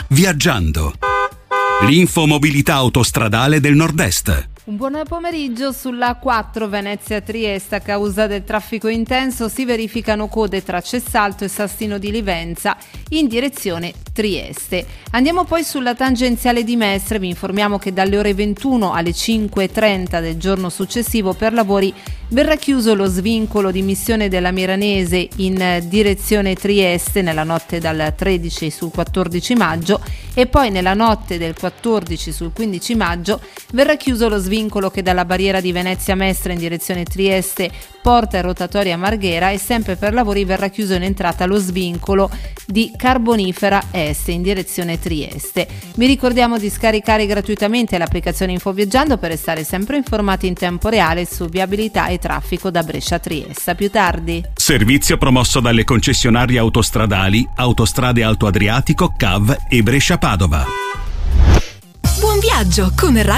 Viaggiando. L'infomobilità autostradale del Nord-Est. Un buon pomeriggio. Sulla 4 Venezia-Trieste, a causa del traffico intenso si verificano code tra Cessalto e Sastino di Livenza in direzione Trieste. Andiamo poi sulla tangenziale di Mestre. Vi informiamo che dalle ore 21 alle 5:30 del giorno successivo per lavori verrà chiuso lo svincolo di Missione della Miranese in direzione Trieste nella notte dal 13 sul 14 maggio e poi nella notte del 14 sul 15 maggio verrà chiuso lo svincolo che dalla barriera di Venezia Mestre in direzione Trieste porta in rotatoria Marghera, e sempre per lavori verrà chiuso in entrata lo svincolo di Carbonifera Est in direzione Trieste. Vi ricordiamo di scaricare gratuitamente l'applicazione Infoviaggiando per restare sempre informati in tempo reale su viabilità e traffico da Brescia a Trieste. A più tardi. Servizio promosso dalle concessionarie autostradali Autostrade Alto Adriatico, CAV e Brescia Padova. Buon viaggio con Radio